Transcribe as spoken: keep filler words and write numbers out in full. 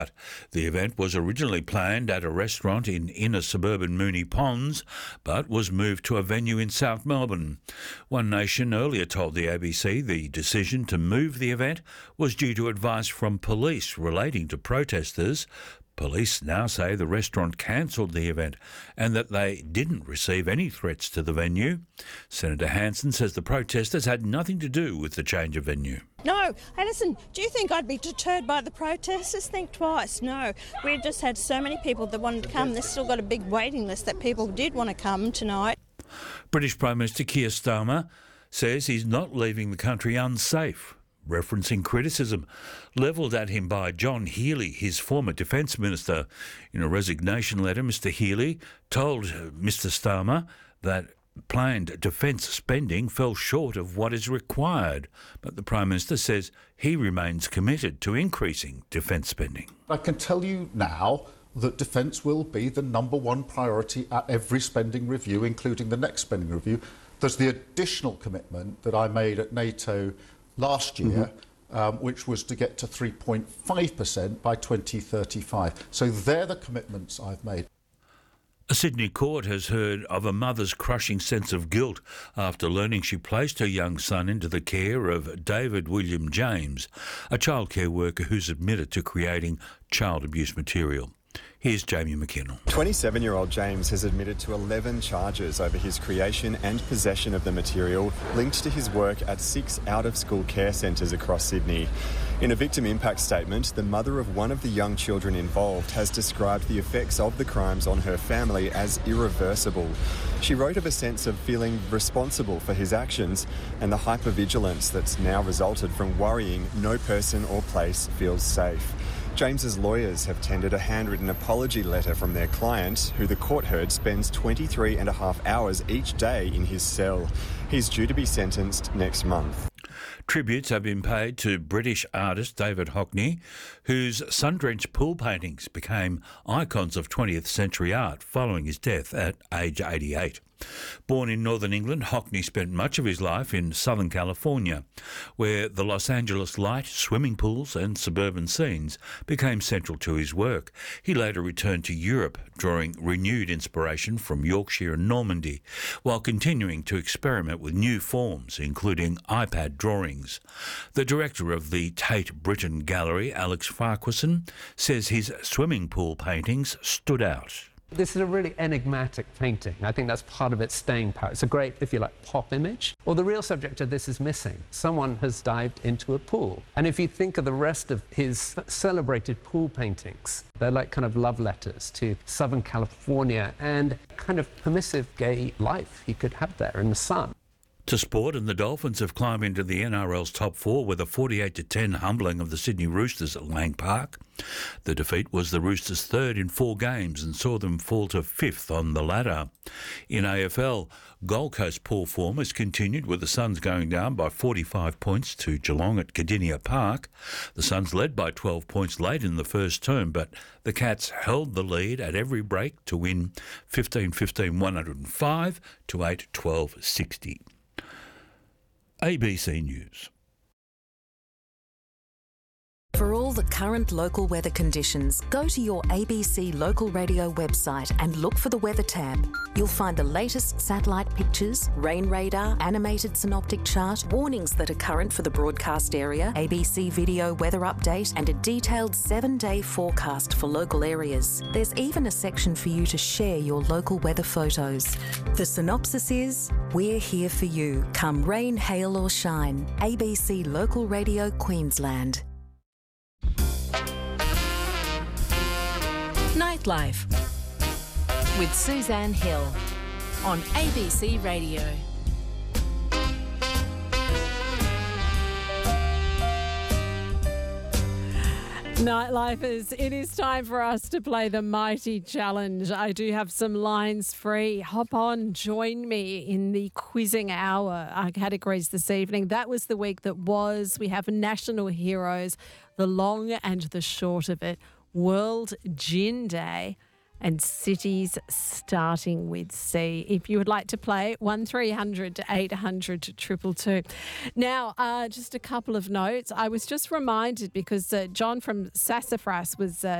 The event was originally planned at a restaurant in inner suburban Moonee Ponds, but was moved to a venue in South Melbourne. One Nation earlier told the A B C the decision to move the event was due to advice from police relating to protesters. Police now say the restaurant cancelled the event and that they didn't receive any threats to the venue. Senator Hanson says the protesters had nothing to do with the change of venue. No. Hey, listen, do you think I'd be deterred by the protesters? Think twice. No. We've just had so many people that wanted to come. There's still got a big waiting list that people did want to come tonight. British Prime Minister Keir Starmer says he's not leaving the country unsafe, referencing criticism levelled at him by John Healey, his former Defence Minister. In a resignation letter, Mr Healey told Mr Starmer that planned defence spending fell short of what is required, but the Prime Minister says he remains committed to increasing defence spending. I can tell you now that defence will be the number one priority at every spending review, including the next spending review. There's the additional commitment that I made at NATO last year, mm-hmm. um, which was to get to three point five percent by twenty thirty-five. So they're the commitments I've made. A Sydney court has heard of a mother's crushing sense of guilt after learning she placed her young son into the care of David William James, a childcare worker who's admitted to creating child abuse material. Here's Jamie McKinnell. twenty-seven-year-old James has admitted to eleven charges over his creation and possession of the material linked to his work at six out-of-school care centres across Sydney. In a victim impact statement, the mother of one of the young children involved has described the effects of the crimes on her family as irreversible. She wrote of a sense of feeling responsible for his actions and the hypervigilance that's now resulted from worrying no person or place feels safe. James's lawyers have tendered a handwritten apology letter from their client, who the court heard spends twenty-three and a half hours each day in his cell. He's due to be sentenced next month. Tributes have been paid to British artist David Hockney, whose sun-drenched pool paintings became icons of twentieth century art following his death at age eighty-eight. Born in northern England, Hockney spent much of his life in Southern California, where the Los Angeles light, swimming pools and suburban scenes became central to his work. He later returned to Europe, drawing renewed inspiration from Yorkshire and Normandy, while continuing to experiment with new forms, including iPad drawings. The director of the Tate Britain Gallery, Alex Farquharson, says his swimming pool paintings stood out. This is a really enigmatic painting. I think that's part of its staying power. It's a great, if you like, pop image. Well, the real subject of this is missing. Someone has dived into a pool. And if you think of the rest of his celebrated pool paintings, they're like kind of love letters to Southern California and kind of permissive gay life he could have there in the sun. To sport, and the Dolphins have climbed into the N R L's top four with a forty-eight to ten humbling of the Sydney Roosters at Lang Park. The defeat was the Roosters' third in four games and saw them fall to fifth on the ladder. In A F L, Gold Coast poor form has continued, with the Suns going down by forty-five points to Geelong at Cardinia Park. The Suns led by twelve points late in the first term, but the Cats held the lead at every break to win fifteen fifteen one oh five to eight twelve sixty. A B C News. For all the current local weather conditions, go to your A B C local radio website and look for the Weather tab. You'll find the latest satellite pictures, rain radar, animated synoptic chart, warnings that are current for the broadcast area, A B C video weather update, and a detailed seven-day forecast for local areas. There's even a section for you to share your local weather photos. The synopsis is, we're here for you, come rain, hail or shine. A B C Local Radio Queensland. Nightlife with Suzanne Hill on A B C Radio. Nightlifers, it is time for us to play the Mighty Challenge. I do have some lines free. Hop on, join me in the quizzing hour. Our categories this evening. That was the week that was. We have National Heroes, the long and the short of it, World Gin Day, and cities starting with C. If you would like to play, one three hundred to eight hundred to two two two. Now, uh, just a couple of notes. I was just reminded because uh, John from Sassafras was uh,